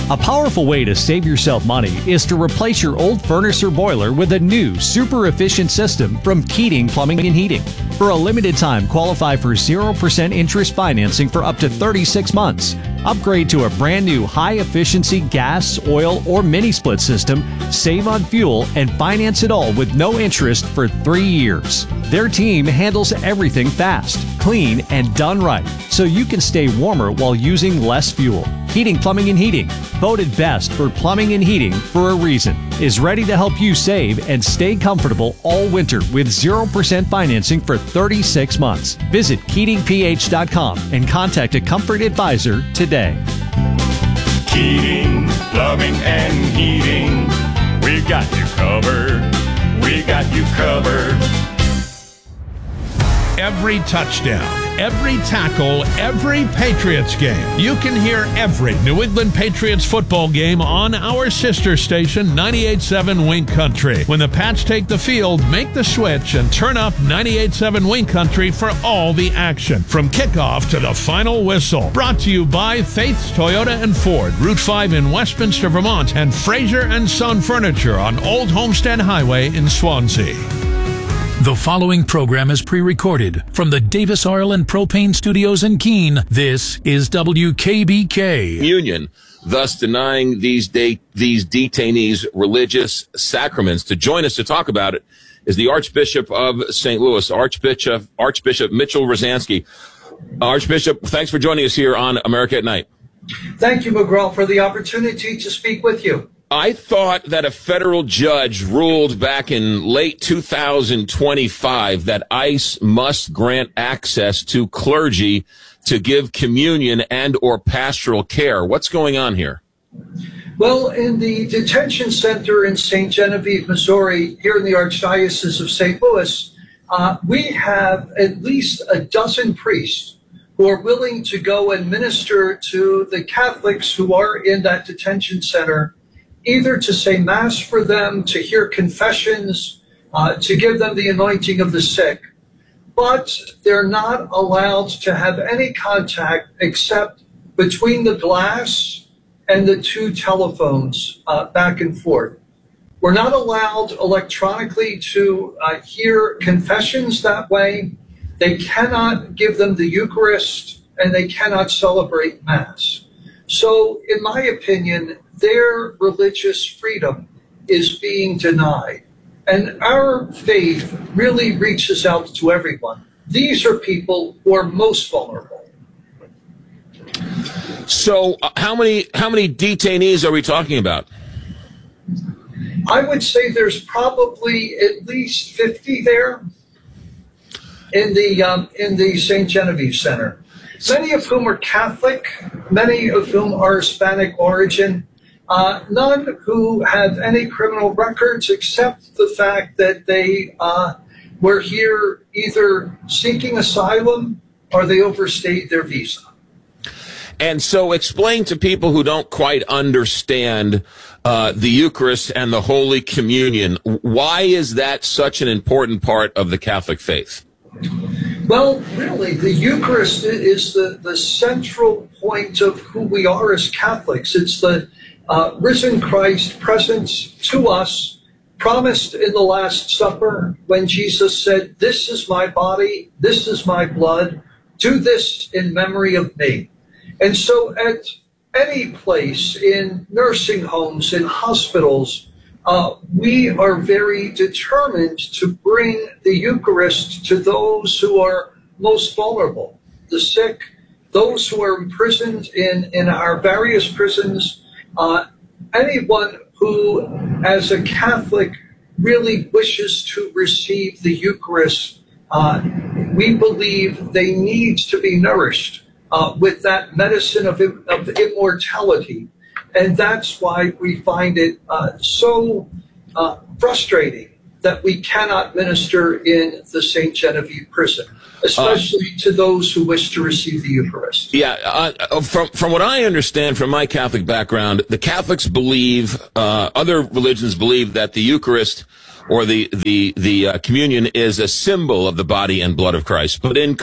A powerful way to save yourself money is to replace your old furnace or boiler with a new, super efficient system from Keating Plumbing and Heating. For a limited time, qualify for 0% interest financing for up to 36 months. Upgrade to a brand new high-efficiency gas, oil, or mini-split system, save on fuel, and finance it all with no interest for 3 years. Their team handles everything fast, clean, and done right, so you can stay warmer while using less fuel. Keating Plumbing and Heating, voted best for plumbing and heating for a reason, is ready to help you save and stay comfortable all winter with 0% financing for 36 months. Visit KeatingPH.com and contact a comfort advisor today. Keating Plumbing and Heating, we got you covered. We got you covered. Every touchdown, every tackle, every Patriots game. You can hear every New England Patriots football game on our sister station, 98.7 Wink Country. When the Pats take the field, make the switch and turn up 98.7 Wink Country for all the action. From kickoff to the final whistle. Brought to you by Faith's Toyota and Ford, Route 5 in Westminster, Vermont, and Fraser and Son Furniture on Old Homestead Highway in Swansea. The following program is pre-recorded from the Davis Oil and Propane Studios in Keene. This is WKBK. Union, thus denying these detainees religious sacraments. To join us to talk about it is the Archbishop of St. Louis, Archbishop Mitchell Rosansky. Archbishop, thanks for joining us here on America at Night. Thank you, McGraw, for the opportunity to speak with you. I thought that a federal judge ruled back in late 2025 that ICE must grant access to clergy to give communion and or pastoral care. What's going on here? Well, in the detention center in St. Genevieve, Missouri, here in the Archdiocese of St. Louis, we have at least a dozen priests who are willing to go and minister to the Catholics who are in that detention center, either to say Mass for them, to hear confessions, to give them the anointing of the sick. But they're not allowed to have any contact except between the glass and the two telephones back and forth. We're not allowed electronically to hear confessions that way. They cannot give them the Eucharist, and they cannot celebrate Mass. So, in my opinion, their religious freedom is being denied. And our faith really reaches out to everyone. These are people who are most vulnerable. So how many detainees are we talking about? I would say there's probably at least 50 there in the St. Genevieve Center. Many of whom are Catholic, many of whom are Hispanic origin, none who have any criminal records except the fact that they were here either seeking asylum or they overstayed their visa. And so explain to people who don't quite understand the Eucharist and the Holy Communion, why is that such an important part of the Catholic faith? Well, really, the Eucharist is the central point of who we are as Catholics. It's the risen Christ present to us, promised in the Last Supper when Jesus said, "This is my body, this is my blood, do this in memory of me." And so at any place, in nursing homes, in hospitals, we are very determined to bring the Eucharist to those who are most vulnerable, the sick, those who are imprisoned in our various prisons, anyone who, as a Catholic, really wishes to receive the Eucharist. We believe they need to be nourished with that medicine of immortality. And that's why we find it so frustrating that we cannot minister in the St. Genevieve prison, especially to those who wish to receive the Eucharist. Yeah, from what I understand from my Catholic background, the Catholics believe, other religions believe that the Eucharist or the communion is a symbol of the body and blood of Christ. But in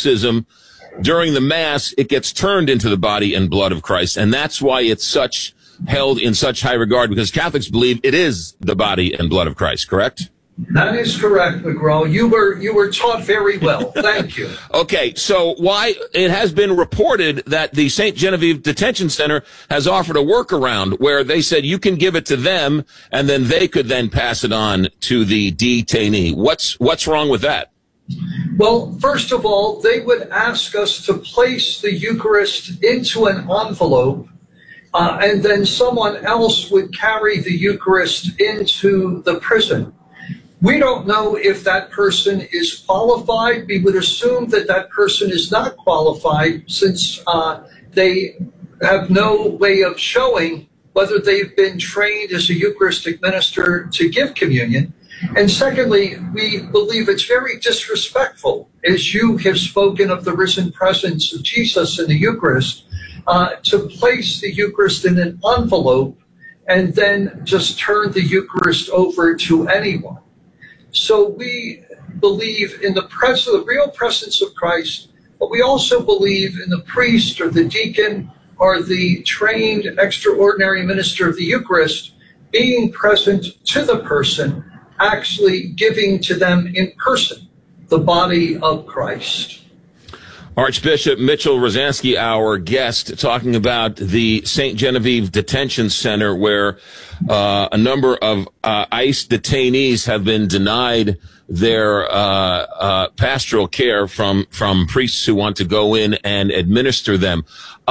Catholicism, during the Mass, it gets turned into the body and blood of Christ, and that's why it's such held in such high regard? Because Catholics believe it is the body and blood of Christ, correct? That is correct, McGraw. You were taught very well. Thank you. Okay, so why it has been reported that the St. Genevieve Detention Center has offered a workaround where they said you can give it to them and then they could then pass it on to the detainee. What's wrong with that? Well, first of all, they would ask us to place the Eucharist into an envelope, and then someone else would carry the Eucharist into the prison. We don't know if that person is qualified. We would assume that that person is not qualified since they have no way of showing whether they've been trained as a Eucharistic minister to give communion. And secondly, we believe it's very disrespectful, as you have spoken of the risen presence of Jesus in the Eucharist, to place the Eucharist in an envelope and then just turn the Eucharist over to anyone. So we believe in the real presence of Christ, but we also believe in the priest or the deacon or the trained extraordinary minister of the Eucharist being present to the person, actually giving to them in person the body of Christ. Archbishop Mitchell Rosansky, our guest, talking about the St. Genevieve Detention Center, where a number of ICE detainees have been denied their pastoral care from priests who want to go in and administer them.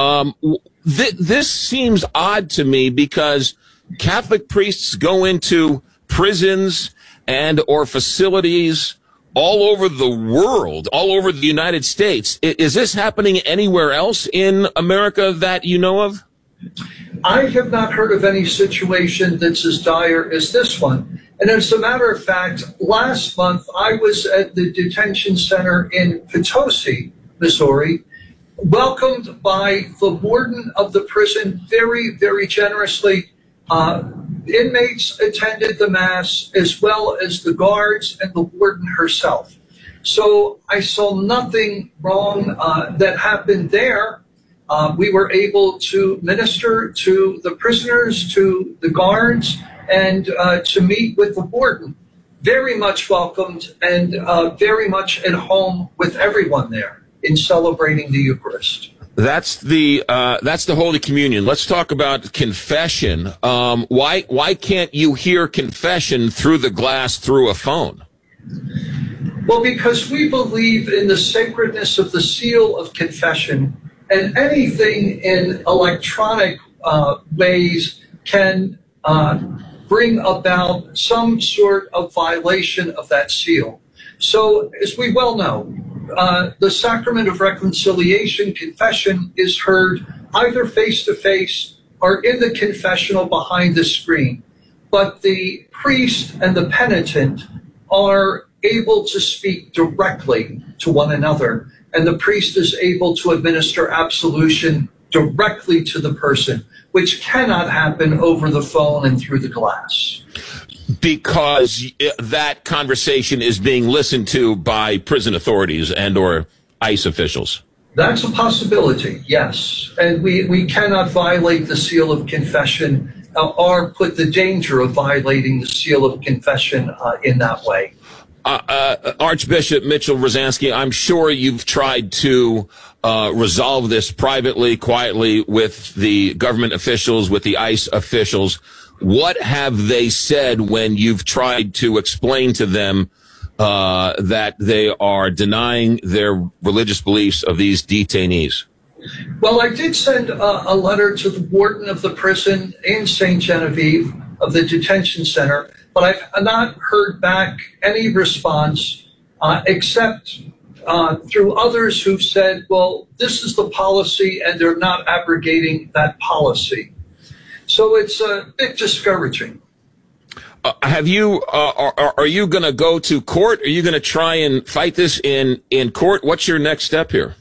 This seems odd to me because Catholic priests go into prisons and or facilities all over the world, all over the United States. Is this happening anywhere else in America that you know of? I have not heard of any situation that's as dire as this one. And as a matter of fact, last month I was at the detention center in Potosi, Missouri, welcomed by the warden of the prison very, very generously. Inmates attended the Mass as well as the guards and the warden herself. So I saw nothing wrong that happened there. We were able to minister to the prisoners, to the guards, and to meet with the warden. Very much welcomed and very much at home with everyone there in celebrating the Eucharist. That's the Holy Communion. Let's talk about confession. Why can't you hear confession through the glass through a phone? Well, because we believe in the sacredness of the seal of confession, and anything in electronic ways can bring about some sort of violation of that seal. So, as we well know, the sacrament of reconciliation, confession, is heard either face-to-face or in the confessional behind the screen. But the priest and the penitent are able to speak directly to one another, and the priest is able to administer absolution directly to the person, which cannot happen over the phone and through the glass. Because that conversation is being listened to by prison authorities and or ICE officials. That's a possibility, yes. And we cannot violate the seal of confession or put the danger of violating the seal of confession in that way. Archbishop Mitchell Rosansky, I'm sure you've tried to resolve this privately, quietly with the government officials, with the ICE officials. What have they said when you've tried to explain to them that they are denying their religious beliefs of these detainees? Well, I did send a letter to the warden of the prison in St. Genevieve of the detention center, but I've not heard back any response except through others who've said, well, this is the policy and they're not abrogating that policy. So it's a bit discouraging. Are you going to go to court? Are you going to try and fight this in court? What's your next step here?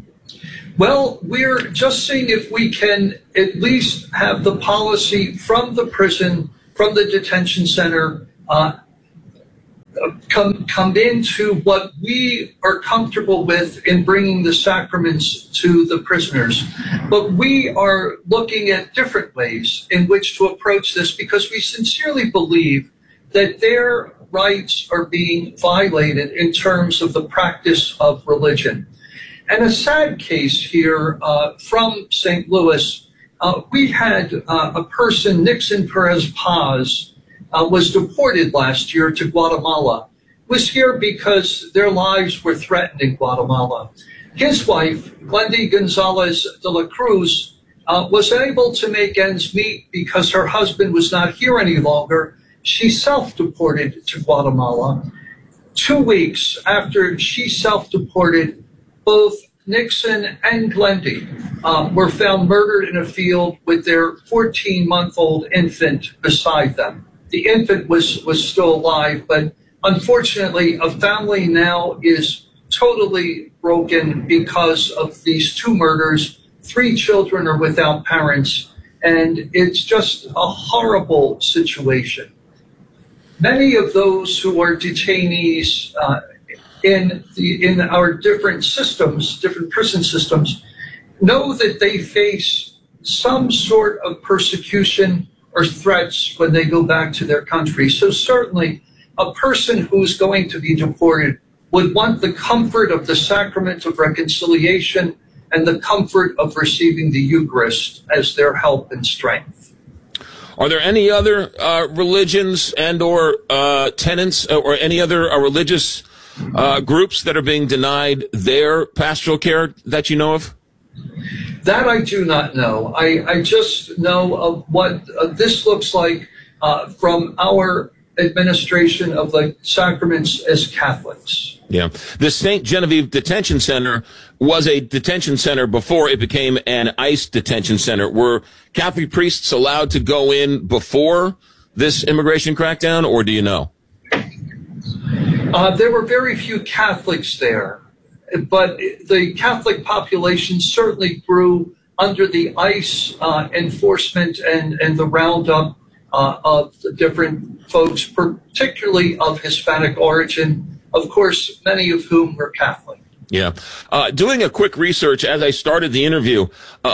Well, we're just seeing if we can at least have the policy from the prison, from the detention center, come into what we are comfortable with in bringing the sacraments to the prisoners. But we are looking at different ways in which to approach this, because we sincerely believe that their rights are being violated in terms of the practice of religion. And a sad case here from St. Louis, we had a person, Nixon Perez Paz, was deported last year to Guatemala, was here because their lives were threatened in Guatemala. His wife, Wendy Gonzalez de la Cruz, was able to make ends meet because her husband was not here any longer. She self-deported to Guatemala. 2 weeks after she self-deported, both Nixon and Glendy were found murdered in a field with their 14-month-old infant beside them. The infant was still alive, but unfortunately, a family now is totally broken because of these two murders. 3 children are without parents, and it's just a horrible situation. Many of those who are detainees in our different systems, different prison systems, know that they face some sort of persecution or threats when they go back to their country. So certainly a person who's going to be deported would want the comfort of the sacrament of reconciliation and the comfort of receiving the Eucharist as their help and strength. Are there any other religions and or tenets or any other religious groups that are being denied their pastoral care that you know of? That I do not know. I just know of what this looks like from our administration of the sacraments as Catholics. Yeah. The St. Genevieve Detention Center was a detention center before it became an ICE detention center. Were Catholic priests allowed to go in before this immigration crackdown, or do you know? There were very few Catholics there, but the Catholic population certainly grew under the ICE enforcement and the roundup of the different folks, particularly of Hispanic origin, of course, many of whom were Catholic. Yeah. Doing a quick research as I started the interview,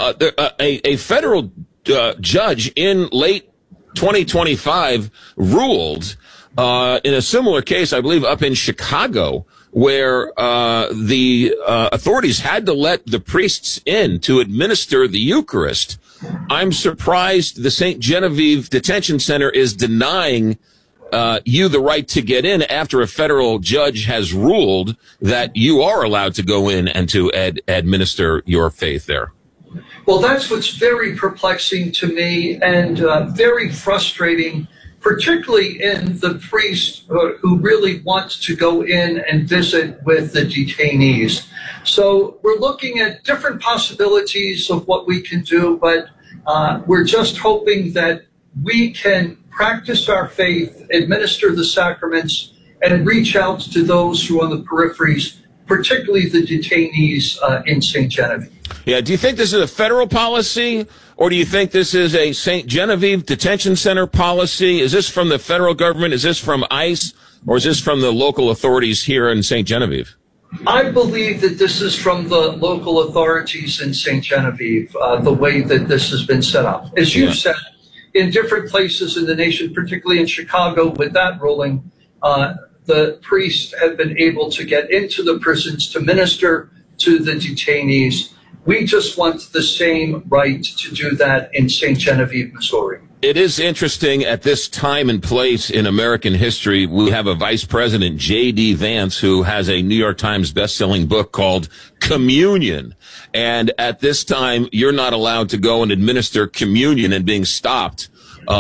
a federal judge in late 2025 ruled in a similar case, I believe, up in Chicago, where the authorities had to let the priests in to administer the Eucharist. I'm surprised the St. Genevieve Detention Center is denying you the right to get in after a federal judge has ruled that you are allowed to go in and to administer your faith there. Well, that's what's very perplexing to me and very frustrating, particularly in the priest who really wants to go in and visit with the detainees. So we're looking at different possibilities of what we can do, but we're just hoping that we can practice our faith, administer the sacraments, and reach out to those who are on the peripheries, particularly the detainees in St. Genevieve. Yeah, do you think this is a federal policy, or do you think this is a St. Genevieve Detention Center policy? Is this from the federal government? Is this from ICE? Or is this from the local authorities here in St. Genevieve? I believe that this is from the local authorities in St. Genevieve, the way that this has been set up. As you've said, in different places in the nation, particularly in Chicago, with that ruling, the priests have been able to get into the prisons to minister to the detainees. We just want the same right to do that in St. Genevieve, Missouri. It is interesting at this time and place in American history. We have a Vice President, J.D. Vance, who has a New York Times best-selling book called Communion. And at this time, you're not allowed to go and administer communion and being stopped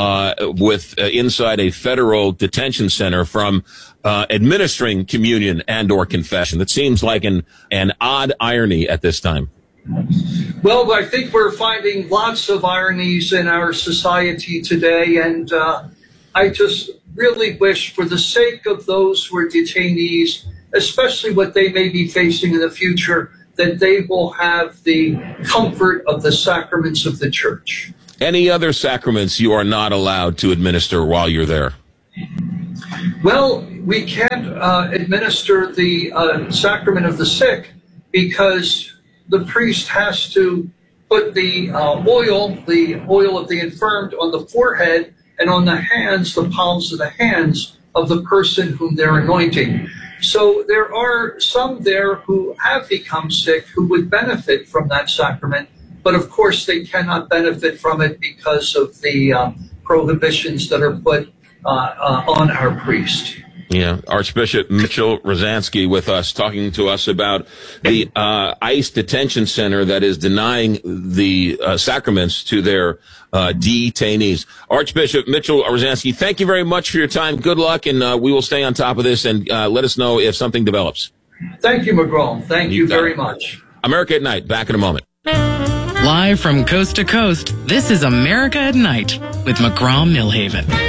inside a federal detention center from administering communion and or confession. That seems like an odd irony at this time. Well, I think we're finding lots of ironies in our society today, and I just really wish, for the sake of those who are detainees, especially what they may be facing in the future, that they will have the comfort of the sacraments of the Church. Any other sacraments you are not allowed to administer while you're there? Well, we can't administer the sacrament of the sick because the priest has to put the oil of the infirmed, on the forehead and on the hands, the palms of the hands of the person whom they're anointing. So there are some there who have become sick who would benefit from that sacrament, but of course they cannot benefit from it because of the prohibitions that are put on our priest. Yeah, Archbishop Mitchell Rozansky with us, talking to us about the ICE detention center that is denying the sacraments to their detainees. Archbishop Mitchell Rozansky, thank you very much for your time. Good luck, and we will stay on top of this and let us know if something develops. Thank you, McGraw. Thank you very much. America at Night, back in a moment. Live from coast to coast, this is America at Night with McGraw Millhaven.